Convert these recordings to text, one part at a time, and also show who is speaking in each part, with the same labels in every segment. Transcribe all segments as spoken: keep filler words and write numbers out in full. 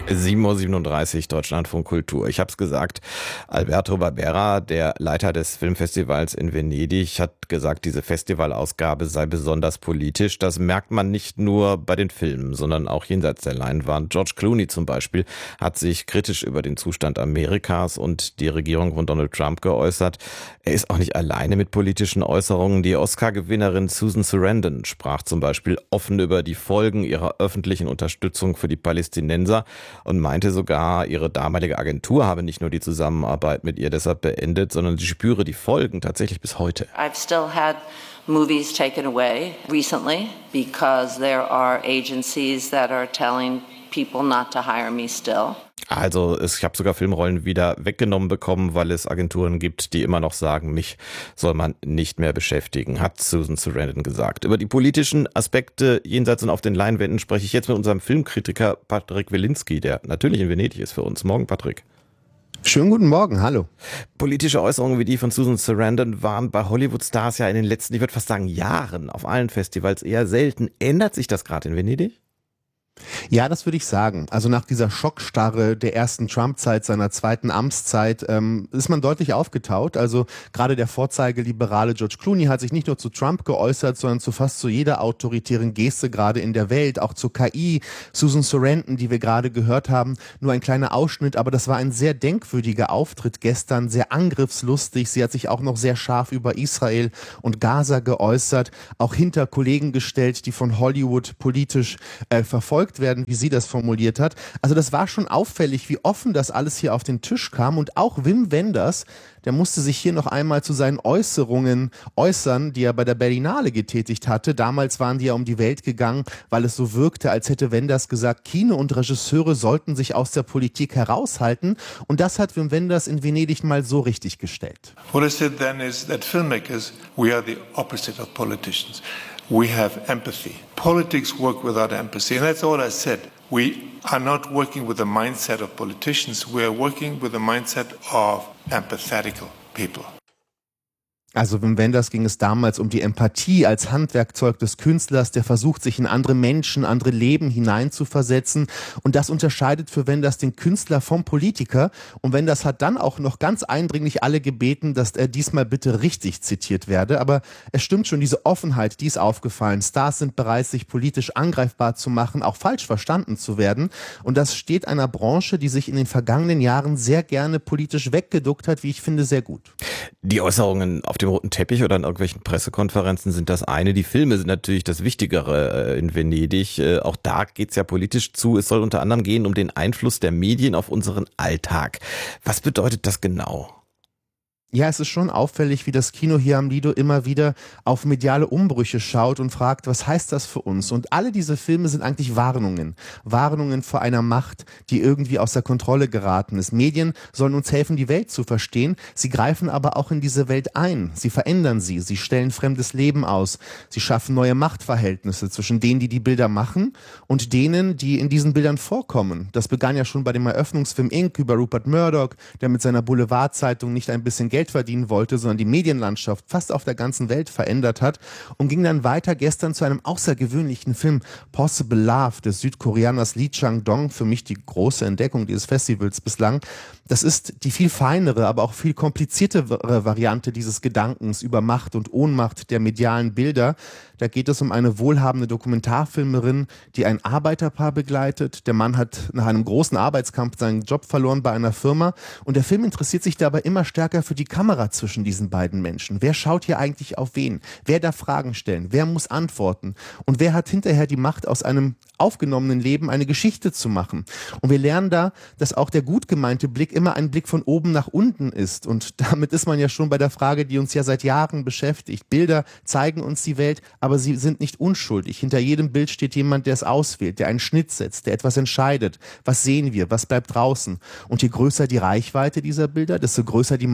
Speaker 1: sieben Uhr siebenunddreißig, Deutschlandfunk Kultur. Ich habe es gesagt, Alberto Barbera, der Leiter des Filmfestivals in Venedig, hat gesagt, diese Festivalausgabe sei besonders politisch. Das merkt man nicht nur bei den Filmen, sondern auch jenseits der Leinwand. George Clooney zum Beispiel hat sich kritisch über den Zustand Amerikas und die Regierung von Donald Trump geäußert. Er ist auch nicht alleine mit politischen Äußerungen. Die Oscar-Gewinnerin Susan Sarandon sprach zum Beispiel offen über die Folgen ihrer öffentlichen Unterstützung für die Palästinenser und meinte sogar, ihre damalige Agentur habe nicht nur die Zusammenarbeit mit ihr deshalb beendet, sondern sie spüre die Folgen tatsächlich bis heute.
Speaker 2: I've still had movies taken away recently because there are agencies that are telling people not to hire me still.
Speaker 1: Also ich habe sogar Filmrollen wieder weggenommen bekommen, weil es Agenturen gibt, die immer noch sagen, mich soll man nicht mehr beschäftigen, hat Susan Sarandon gesagt. Über die politischen Aspekte jenseits und auf den Leinwänden spreche ich jetzt mit unserem Filmkritiker Patrick Wilinski, der natürlich in Venedig ist für uns. Morgen, Patrick.
Speaker 3: Schönen guten Morgen, hallo.
Speaker 1: Politische Äußerungen wie die von Susan Sarandon waren bei Hollywood-Stars ja in den letzten, ich würde fast sagen, Jahren auf allen Festivals eher selten. Ändert sich das gerade in Venedig?
Speaker 3: Ja, das würde ich sagen. Also nach dieser Schockstarre der ersten Trump-Zeit, seiner zweiten Amtszeit, ähm, ist man deutlich aufgetaut. Also gerade der Vorzeigeliberale George Clooney hat sich nicht nur zu Trump geäußert, sondern zu fast zu jeder autoritären Geste gerade in der Welt, auch zur K I. Susan Sarandon, die wir gerade gehört haben, nur ein kleiner Ausschnitt, aber das war ein sehr denkwürdiger Auftritt gestern, sehr angriffslustig. Sie hat sich auch noch sehr scharf über Israel und Gaza geäußert, auch hinter Kollegen gestellt, die von Hollywood politisch äh, verfolgt werden, wie sie das formuliert hat. Also das war schon auffällig, wie offen das alles hier auf den Tisch kam, und auch Wim Wenders, der musste sich hier noch einmal zu seinen Äußerungen äußern, die er bei der Berlinale getätigt hatte. Damals waren die ja um die Welt gegangen, weil es so wirkte, als hätte Wenders gesagt, Kino und Regisseure sollten sich aus der Politik heraushalten, und das hat Wim Wenders in Venedig mal so richtig gestellt.
Speaker 4: What I said then is that filmmakers, we are the opposite of politicians. We have empathy. Politics work without empathy, and that's all I said. We are not working with the mindset of politicians. We are working with the mindset of empathetical people.
Speaker 3: Also Wim Wenders ging es damals um die Empathie als Handwerkzeug des Künstlers, der versucht, sich in andere Menschen, andere Leben hineinzuversetzen. Und das unterscheidet für Wenders den Künstler vom Politiker. Und Wenders hat dann auch noch ganz eindringlich alle gebeten, dass er diesmal bitte richtig zitiert werde. Aber es stimmt schon, diese Offenheit, die ist aufgefallen. Stars sind bereit, sich politisch angreifbar zu machen, auch falsch verstanden zu werden. Und das steht einer Branche, die sich in den vergangenen Jahren sehr gerne politisch weggeduckt hat, wie ich finde, sehr gut.
Speaker 1: Die Äußerungen auf dem roten Teppich oder in irgendwelchen Pressekonferenzen sind das eine. Die Filme sind natürlich das Wichtigere in Venedig. Auch da geht's ja politisch zu. Es soll unter anderem gehen um den Einfluss der Medien auf unseren Alltag. Was bedeutet das genau?
Speaker 3: Ja, es ist schon auffällig, wie das Kino hier am Lido immer wieder auf mediale Umbrüche schaut und fragt, was heißt das für uns? Und alle diese Filme sind eigentlich Warnungen. Warnungen vor einer Macht, die irgendwie außer Kontrolle geraten ist. Medien sollen uns helfen, die Welt zu verstehen. Sie greifen aber auch in diese Welt ein. Sie verändern sie. Sie stellen fremdes Leben aus. Sie schaffen neue Machtverhältnisse zwischen denen, die die Bilder machen, und denen, die in diesen Bildern vorkommen. Das begann ja schon bei dem Eröffnungsfilm Ink über Rupert Murdoch, der mit seiner Boulevardzeitung nicht ein bisschen Geld verdienen wollte, sondern die Medienlandschaft fast auf der ganzen Welt verändert hat, und ging dann weiter gestern zu einem außergewöhnlichen Film Possible Love des Südkoreaners Lee Chang-dong, für mich die große Entdeckung dieses Festivals bislang. Das ist die viel feinere, aber auch viel kompliziertere Variante dieses Gedankens über Macht und Ohnmacht der medialen Bilder. Da geht es um eine wohlhabende Dokumentarfilmerin, die ein Arbeiterpaar begleitet. Der Mann hat nach einem großen Arbeitskampf seinen Job verloren bei einer Firma, und der Film interessiert sich dabei immer stärker für die Kamera zwischen diesen beiden Menschen. Wer schaut hier eigentlich auf wen? Wer darf Fragen stellen? Wer muss antworten? Und wer hat hinterher die Macht, aus einem aufgenommenen Leben eine Geschichte zu machen? Und wir lernen da, dass auch der gut gemeinte Blick immer ein Blick von oben nach unten ist. Und damit ist man ja schon bei der Frage, die uns ja seit Jahren beschäftigt. Bilder zeigen uns die Welt, aber sie sind nicht unschuldig. Hinter jedem Bild steht jemand, der es auswählt, der einen Schnitt setzt, der etwas entscheidet. Was sehen wir? Was bleibt draußen? Und je größer die Reichweite dieser Bilder, desto größer die Macht derer,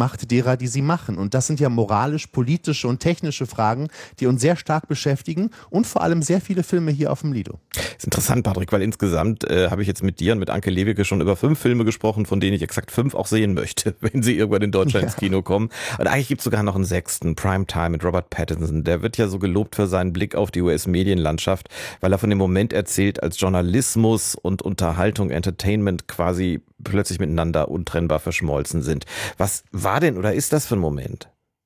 Speaker 3: derer, die sie machen. Und das sind ja moralisch, politische und technische Fragen, die uns sehr stark beschäftigen und vor allem sehr viele Filme hier auf dem Lido.
Speaker 1: Das ist interessant, Patrick, weil insgesamt äh, habe ich jetzt mit dir und mit Anke Lewicke schon über fünf Filme gesprochen, von denen ich exakt fünf auch sehen möchte, wenn sie irgendwann in Deutschland ja. ins Kino kommen. Und eigentlich gibt es sogar noch einen sechsten, Primetime mit Robert Pattinson. Der wird ja so gelobt für seinen Blick auf die U S-Medienlandschaft, weil er von dem Moment erzählt, als Journalismus und Unterhaltung, Entertainment quasi plötzlich miteinander untrennbar verschmolzen sind. Was war denn oder ist das für ein Moment?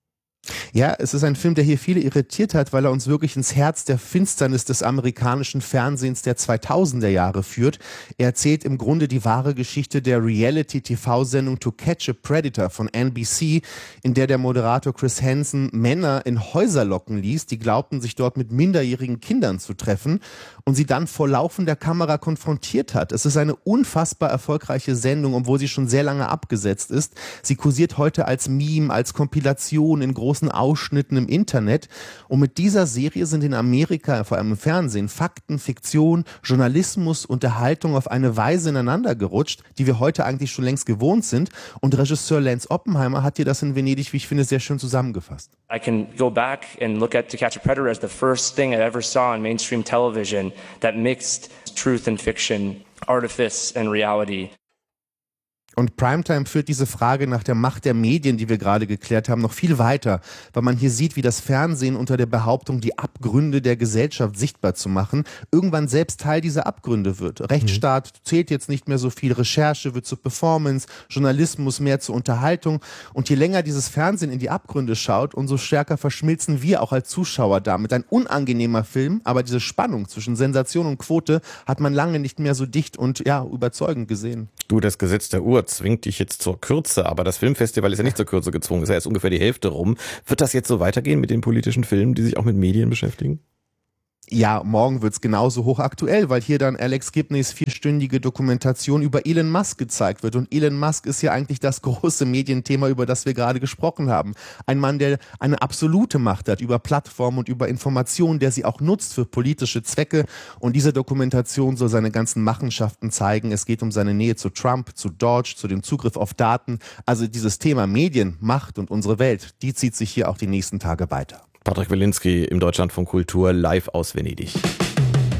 Speaker 3: Ja, es ist ein Film, der hier viele irritiert hat, weil er uns wirklich ins Herz der Finsternis des amerikanischen Fernsehens der zweitausender Jahre führt. Er erzählt im Grunde die wahre Geschichte der Reality-T V-Sendung To Catch a Predator von N B C, in der der Moderator Chris Hansen Männer in Häuser locken ließ, die glaubten, sich dort mit minderjährigen Kindern zu treffen und sie dann vor laufender Kamera konfrontiert hat. Es ist eine unfassbar erfolgreiche Sendung, obwohl sie schon sehr lange abgesetzt ist. Sie kursiert heute als Meme, als Kompilation in großen Ausschnitten im Internet. Und mit dieser Serie sind in Amerika, vor allem im Fernsehen, Fakten, Fiktion, Journalismus, Unterhaltung auf eine Weise ineinander gerutscht, die wir heute eigentlich schon längst gewohnt sind. Und Regisseur Lance Oppenheimer hat dir das in Venedig, wie ich finde, sehr schön zusammengefasst.
Speaker 5: I can go back and look at To Catch a Predator as the first thing I ever saw on mainstream television that mixed truth and fiction, artifice and reality.
Speaker 3: Und Primetime führt diese Frage nach der Macht der Medien, die wir gerade geklärt haben, noch viel weiter, weil man hier sieht, wie das Fernsehen unter der Behauptung, die Abgründe der Gesellschaft sichtbar zu machen, irgendwann selbst Teil dieser Abgründe wird. Rechtsstaat zählt jetzt nicht mehr so viel, Recherche wird zur Performance, Journalismus mehr zur Unterhaltung. Und je länger dieses Fernsehen in die Abgründe schaut, umso stärker verschmilzen wir auch als Zuschauer damit. Ein unangenehmer Film, aber diese Spannung zwischen Sensation und Quote hat man lange nicht mehr so dicht und ja, überzeugend gesehen.
Speaker 1: Du, das Gesetz der Uhr zwingt dich jetzt zur Kürze, aber das Filmfestival ist ja nicht zur Kürze gezwungen, ist ja erst ungefähr die Hälfte rum. Wird das jetzt so weitergehen mit den politischen Filmen, die sich auch mit Medien beschäftigen?
Speaker 3: Ja, morgen wird's genauso hochaktuell, weil hier dann Alex Gibneys vierstündige Dokumentation über Elon Musk gezeigt wird. Und Elon Musk ist ja eigentlich das große Medienthema, über das wir gerade gesprochen haben. Ein Mann, der eine absolute Macht hat über Plattformen und über Informationen, der sie auch nutzt für politische Zwecke. Und diese Dokumentation soll seine ganzen Machenschaften zeigen. Es geht um seine Nähe zu Trump, zu Doge, zu dem Zugriff auf Daten. Also dieses Thema Medien, Macht und unsere Welt, die zieht sich hier auch die nächsten Tage weiter.
Speaker 1: Patrick Wilinski im Deutschlandfunk Kultur live aus Venedig.